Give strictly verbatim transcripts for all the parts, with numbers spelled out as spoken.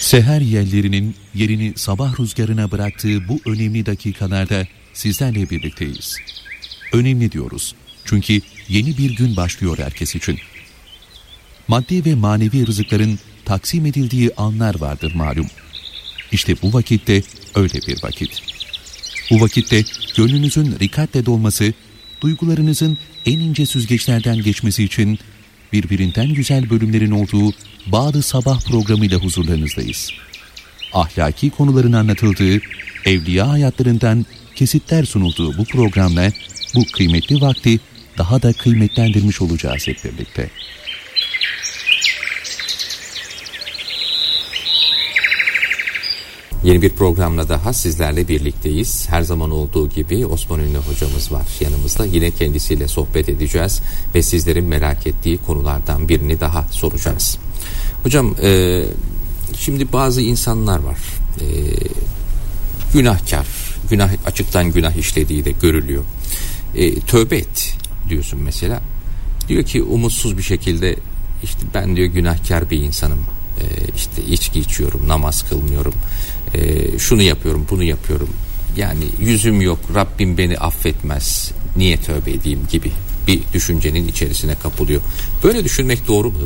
Seher yellerinin yerini sabah rüzgarına bıraktığı bu önemli dakikalarda sizlerle birlikteyiz. Önemli diyoruz. Çünkü yeni bir gün başlıyor herkes için. Maddi ve manevi rızıkların taksim edildiği anlar vardır malum. İşte bu vakitte öyle bir vakit. Bu vakitte gönlünüzün rikatle dolması, duygularınızın en ince süzgeçlerden geçmesi için birbirinden güzel bölümlerin olduğu Bağ-ı Sabah programıyla huzurlarınızdayız. Ahlaki konuların anlatıldığı, evliya hayatlarından kesitler sunulduğu bu programla bu kıymetli vakti daha da kıymetlendirmiş olacağız hep birlikte. Yeni bir programla daha sizlerle birlikteyiz. Her zaman olduğu gibi Osman Ünlü hocamız var yanımızda. Yine kendisiyle sohbet edeceğiz ve sizlerin merak ettiği konulardan birini daha soracağız. Hocam e, şimdi bazı insanlar var. E, günahkar, günah açıktan günah işlediği de görülüyor. E, tövbe et diyorsun mesela. Diyor ki umutsuz bir şekilde işte ben diyor günahkar bir insanım. E, işte içki içiyorum, namaz kılmıyorum. Ee, şunu yapıyorum, bunu yapıyorum. Yani yüzüm yok, Rabbim beni affetmez, niye tövbe edeyim gibi bir düşüncenin içerisine kapılıyor. Böyle düşünmek doğru mudur?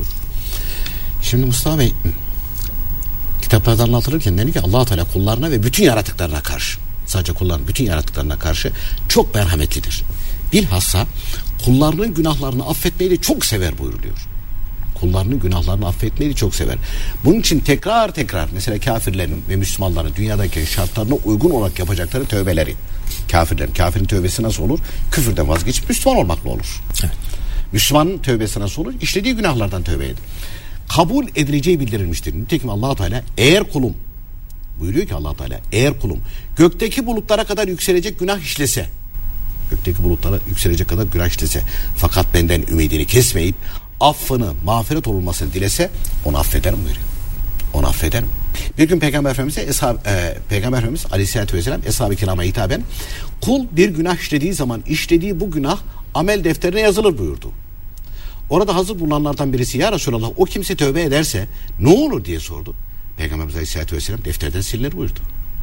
Şimdi Mustafa Bey, kitaplarda anlatılırken dedi ki Allah-u Teala kullarına ve bütün yaratıklarına karşı, sadece kulların bütün yaratıklarına karşı çok merhametlidir. Bilhassa kullarının günahlarını affetmeyi de çok sever buyuruluyor. Kullarının günahlarını affetmeyi çok sever. Bunun için tekrar tekrar mesela kafirlerin ve Müslümanların dünyadaki şartlarına uygun olarak yapacakları tövbeleri. Kafirlerin, kafirin tövbesi nasıl olur? Küfürden vazgeçip Müslüman olmakla olur. Evet. Müslümanın tövbesi nasıl olur? İşlediği günahlardan tövbe edin. Kabul edileceği bildirilmiştir. Nitekim Allah-u Teala eğer kulum buyuruyor ki Allah-u Teala eğer kulum gökteki bulutlara kadar yükselecek günah işlese, gökteki bulutlara yükselecek kadar günah işlese fakat benden ümidini kesmeyip affını, mağfiret olunmasını dilese onu affederim buyuruyor. Onu affederim. Bir gün Peygamber Efendimiz'e eshab, e, Peygamber Efendimiz Aleyhisselatü Vesselam Eshab-ı Kiram'a hitaben kul bir günah işlediği zaman işlediği bu günah amel defterine yazılır buyurdu. Orada hazır bulunanlardan birisi ya Resulallah o kimse tövbe ederse ne olur diye sordu. Peygamberimiz Aleyhisselatü Vesselam defterden silinir buyurdu.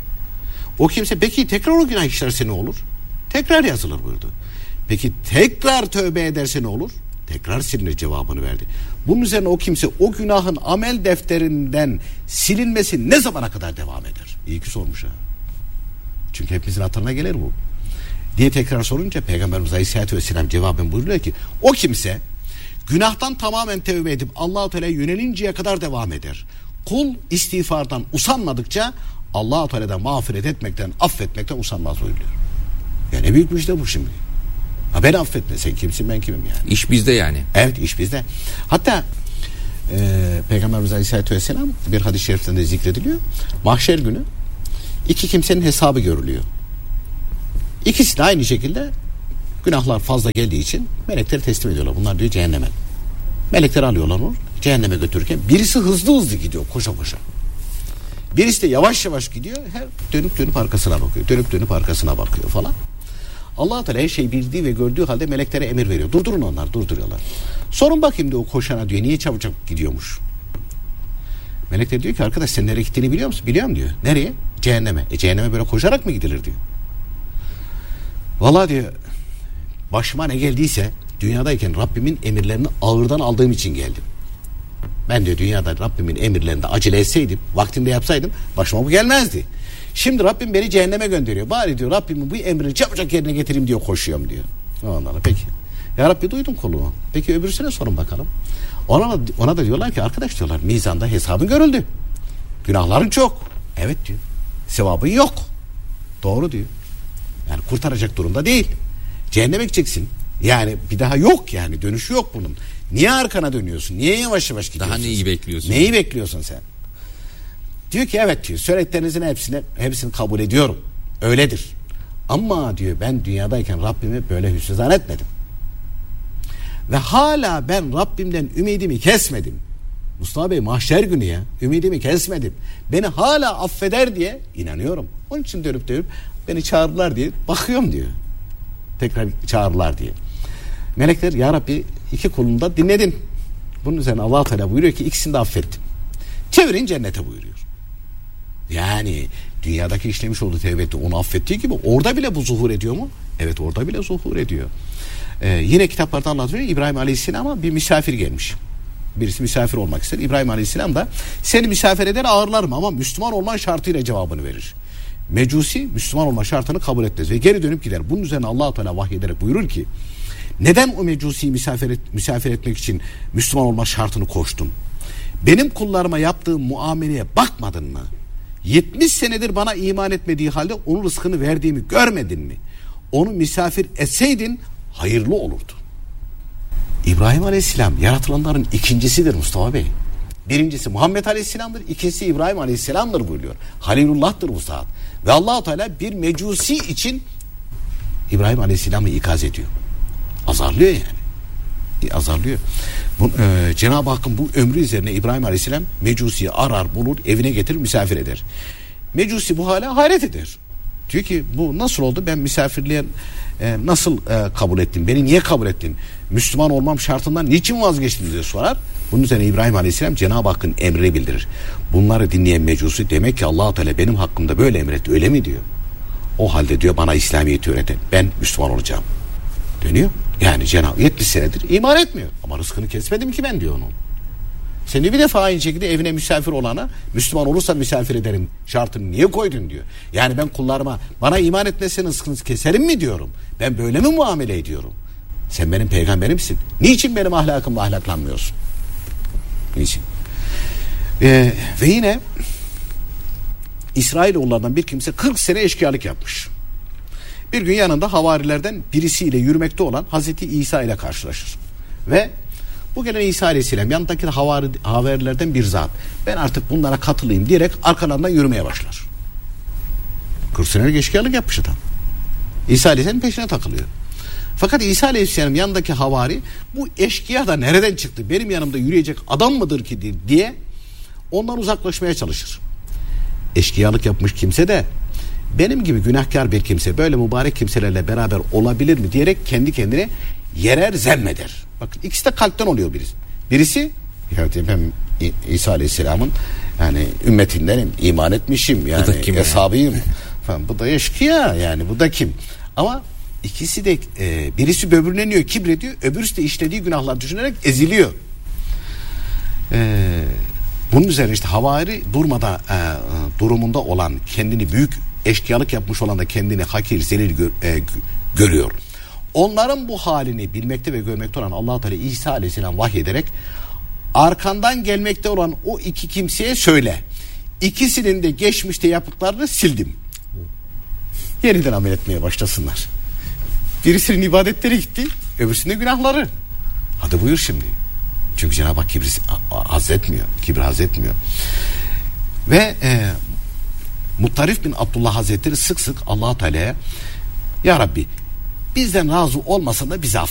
O kimse peki tekrar o günah işlerse ne olur? Tekrar yazılır buyurdu. Peki tekrar tövbe ederse ne olur? Tekrar silinir cevabını verdi. Bunun üzerine o kimse o günahın amel defterinden silinmesi ne zamana kadar devam eder? İyi ki sormuş ha. Çünkü hepimizin hatırına gelir bu. Diye tekrar sorunca Peygamberimiz Aleyhisselatü Vesselam cevaben buyuruyor ki o kimse günahtan tamamen tevbe edip Allah-u Teala'ya yönelinceye kadar devam eder. Kul istiğfardan usanmadıkça Allah-u Teala'dan mağfiret etmekten, affetmekten usanmaz buyuruyor. Ya ne büyük müjde bu şimdi. Ha ben affetme, sen kimsin ben kimim yani. İş bizde yani. Evet, iş bizde. Hatta e, Peygamberimiz Aleyhisselatü Vesselam bir hadis-i şeriften de zikrediliyor. Mahşer günü iki kimsenin hesabı görülüyor. İkisi de aynı şekilde günahlar fazla geldiği için melekleri teslim ediyorlar. Bunlar diyor cehenneme. Melekleri alıyorlar onu cehenneme götürürken birisi hızlı hızlı gidiyor koşa koşa. Birisi de yavaş yavaş gidiyor. Her dönüp dönüp arkasına bakıyor. Dönüp dönüp arkasına bakıyor falan. Allah-u Teala her şeyi bildiği ve gördüğü halde meleklere emir veriyor. Durdurun onlar, durduruyorlar. Sorun bakayım diyor o koşana diyor. Niye çabucak gidiyormuş? Melekler diyor ki arkadaş sen nereye gittiğini biliyor musun? Biliyorum diyor. Nereye? Cehenneme. E cehenneme böyle koşarak mı gidilir diyor. Vallahi diyor başıma ne geldiyse dünyadayken Rabbimin emirlerini ağırdan aldığım için geldim. Ben diyor dünyada Rabbimin emirlerinde acele etseydim, vaktinde yapsaydım başıma bu gelmezdi. Şimdi Rabbim beni cehenneme gönderiyor. Bari diyor Rabbimin bu emrini çabucak yerine getireyim diyor koşuyorum diyor. Onlara peki. Ya Rabbi duydum kulunu. Peki öbürsüne sorun bakalım. Ona, ona da diyorlar ki arkadaş diyorlar mizanda hesabın görüldü. Günahların çok. Evet diyor. Sevabın yok. Doğru diyor. Yani kurtaracak durumda değil. Cehenneme gideceksin. Yani bir daha yok yani dönüşü yok bunun. Niye arkana dönüyorsun? Niye yavaş yavaş gidiyorsun? Daha neyi bekliyorsun? Neyi bekliyorsun sen? Diyor ki evet diyor söylediklerinizin hepsini, hepsini kabul ediyorum. Öyledir. Ama diyor ben dünyadayken Rabbimi böyle hüsnü zannetmedim. Ve hala ben Rabbimden ümidimi kesmedim. Mustafa Bey mahşer günü ya. Ümidimi kesmedim. Beni hala affeder diye inanıyorum. Onun için dönüp dönüp beni çağırdılar diye bakıyorum diyor. Tekrar çağırdılar diye. Melekler ya Rabbi iki kulunu da dinledin. Bunun üzerine Allah-u Teala buyuruyor ki ikisini de affettim. Çevirin cennete buyuruyor. Yani dünyadaki işlemiş olduğu tevbeti onu affettiği gibi orada bile bu zuhur ediyor mu? Evet, orada bile zuhur ediyor. Ee, yine kitaplarda anlatılıyor, İbrahim Aleyhisselam'a bir misafir gelmiş. Birisi misafir olmak ister. İbrahim Aleyhisselam da seni misafir eder ağırlarım ama Müslüman olman şartıyla cevabını verir. Mecusi Müslüman olma şartını kabul etmez ve geri dönüp gider. Bunun üzerine Allah-u Teala vahyederek buyurur ki neden o Mecusi'yi misafir, et, misafir etmek için Müslüman olma şartını koştun? Benim kullarıma yaptığım muameleye bakmadın mı? yetmiş senedir bana iman etmediği halde onun rızkını verdiğimi görmedin mi? Onu misafir etseydin hayırlı olurdu. İbrahim Aleyhisselam yaratılanların ikincisidir Mustafa Bey. Birincisi Muhammed Aleyhisselam'dır, ikincisi İbrahim Aleyhisselam'dır buyuruyor. Halilullah'tır bu zat. Ve Allah-u Teala bir mecusi için İbrahim Aleyhisselam'ı ikaz ediyor. Azarlıyor yani. Azarlıyor. Bu, e, Cenab-ı Hakk'ın bu ömrü üzerine İbrahim Aleyhisselam Mecusi'yi arar, bulur, evine getirir, misafir eder. Mecusi bu hale hayret eder. Diyor ki bu nasıl oldu? Ben misafirliğe e, nasıl e, kabul ettin? Beni niye kabul ettin? Müslüman olmam şartından niçin vazgeçtin diye sorar. Bunun üzerine İbrahim Aleyhisselam Cenab-ı Hakk'ın emrini bildirir. Bunları dinleyen Mecusi demek ki Allah-u Teala benim hakkımda böyle emretti, öyle mi diyor. O halde diyor bana İslamiyet'i öğretin. Ben Müslüman olacağım. Dönüyor. Yani Cenab-ı yetmiş senedir iman etmiyor. Ama rızkını kesmedim ki ben diyor onun. Seni bir defa aynı şekilde evine misafir olana Müslüman olursa misafir ederim şartını niye koydun diyor. Yani ben kullarıma bana iman etmezsen rızkını keserim mi diyorum. Ben böyle mi muamele ediyorum? Sen benim peygamberimsin. Niçin benim ahlakımla ahlaklanmıyorsun? Niçin? Ee, ve yine İsrailoğullarından bir kimse kırk sene eşkıyalık yapmış. Bir gün yanında havarilerden birisiyle yürümekte olan Hazreti İsa ile karşılaşır. Ve bu gelen İsa Aleyhisselam yanındaki havari, havarilerden bir zat. Ben artık bunlara katılayım diyerek arkalarından yürümeye başlar. kırk senelik eşkıyalık yapmış adam. İsa Aleyhisselam peşine takılıyor. Fakat İsa Aleyhisselam yanındaki havari bu eşkıya da nereden çıktı? Benim yanımda yürüyecek adam mıdır ki diye ondan uzaklaşmaya çalışır. Eşkıyalık yapmış kimse de benim gibi günahkar bir kimse böyle mübarek kimselerle beraber olabilir mi diyerek kendi kendine yerer zemmeder. Bakın ikisi de kalpten oluyor birisi. Birisi yani ben İsa Aleyhisselam'ın yani ümmetindenim, iman etmişim yani hesabıyım falan. Bu da eşkıya yani bu da kim? Ama ikisi de e, birisi böbürleniyor, kibrediyor, öbürüsü de işlediği günahlar düşünerek eziliyor. Eee Bunun üzerine işte havari durmadan e, durumunda olan kendini büyük eşkıyalık yapmış olan da kendini hakir, zelil gör, e, görüyor. Onların bu halini bilmekte ve görmekte olan Allah-u Teala İsa Aleyhisselam vahyederek arkandan gelmekte olan o iki kimseye söyle. İkisinin de geçmişte yaptıklarını sildim. Yeniden amel etmeye başlasınlar. Birisinin ibadetleri gitti, öbürsünün günahları. Hadi buyur şimdi. Çünkü Cenab-ı Hak kibri haz etmiyor. Kibri haz etmiyor. Ve e, Muttarif bin Abdullah Hazretleri sık sık Allah-u Teala'ya ya Rabbi bizden razı olmasan da bizi affet.